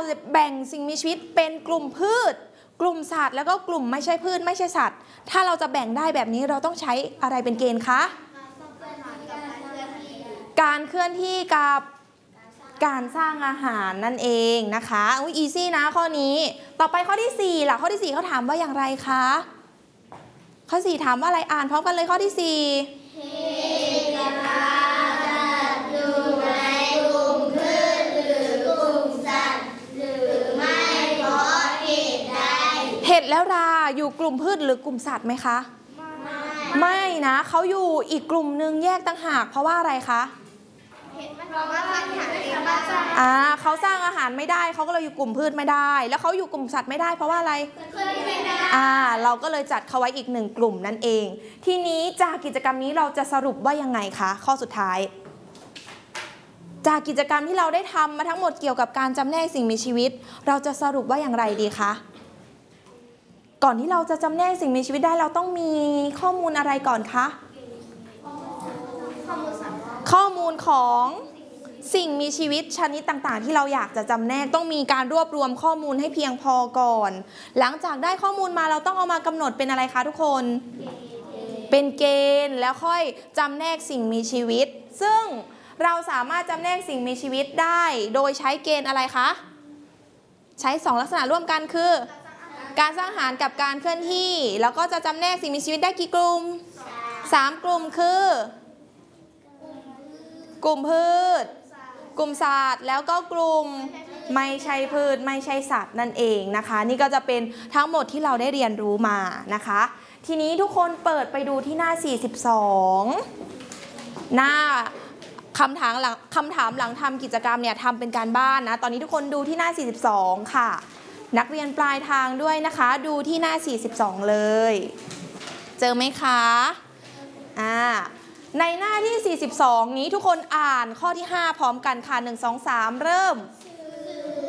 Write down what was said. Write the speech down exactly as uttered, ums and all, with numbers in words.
แบ่งสิ่งมีชีวิตเป็นกลุ่มพืชกลุ่มสัตว์แล้วก็กลุ่มไม่ใช่พืชไม่ใช่สัตว์ถ้าเราจะแบ่งได้แบบนี้เราต้องใช้อะไรเป็นเกณฑ์คะการเคลื่อนที่กับการสร้างอาหารนั่นเองนะคะอุ้ยอีซี่นะข้อนี้ต่อไปข้อที่สี่ล่ะข้อที่สี่เขาถามว่าอย่างไรคะข้อสี่ถามว่าอะไรอ่านพร้อมกันเลยข้อที่สี่เห็ดแล้วราอยู่กลุ่มพืชหรือกลุ่มสัตว์ไหมคะไม่ไม่นะเขาอยู่อีกกลุ่มหนึ่งแยกต่างหากเพราะว่าอะไรคะอ่าเขาสร้างอาหารไม่ได้เขาก็เลยอยู่กลุ่มพืชไม่ได้แล้วเขาอยู่กลุ่มสัตว์ไม่ได้เพราะว่าอะไรอ่าเราก็เลยจัดเขาไว้อีกหนึ่งกลุ่มนั่นเองทีนี้จากกิจกรรมนี้เราจะสรุปว่ายังไงคะข้อสุดท้ายจากกิจกรรมที่เราได้ทำมาทั้งหมดเกี่ยวกับการจำแนกสิ่งมีชีวิตเราจะสรุปว่าอย่างไรดีคะก่อนที่เราจะจำแนกสิ่งมีชีวิตได้เราต้องมีข้อมูลอะไรก่อนคะข้อมูลของสิ่งมีชีวิตชนิดต่างๆที่เราอยากจะจำแนกต้องมีการรวบรวมข้อมูลให้เพียงพอก่อนหลังจากได้ข้อมูลมาเราต้องเอามากำหนดเป็นอะไรคะทุกคนเป็นเกณฑ์แล้วค่อยจำแนกสิ่งมีชีวิตซึ่งเราสามารถจำแนกสิ่งมีชีวิตได้โดยใช้เกณฑ์อะไรคะใช้สองลักษณะร่วมกันคือการสร้างอาหารกับการเคลื่อนที่แล้วก็จะจำแนกสิ่งมีชีวิตได้กี่กลุ่มสามกลุ่มคือกลุ่มพืชกลุ่มสัตว์แล้วก็กลุ่มไม่ใช่พืชไม่ใช่สัตว์นั่นเองนะคะนี่ก็จะเป็นทั้งหมดที่เราได้เรียนรู้มานะคะทีนี้ทุกคนเปิดไปดูที่หน้าสี่สิบสองหน้าคำถามหลังคำถามหลังทำกิจกรรมเนี่ยทำเป็นการบ้านนะตอนนี้ทุกคนดูที่หน้าสี่สิบสองค่ะนักเรียนปลายทางด้วยนะคะดูที่หน้าสี่สิบสองเลยเจอไหมคะอ่าในหน้าที่สี่สิบสองนี้ทุกคนอ่านข้อที่ห้าพร้อมกันค่ะหนึ่ง สอง สามเริ่ม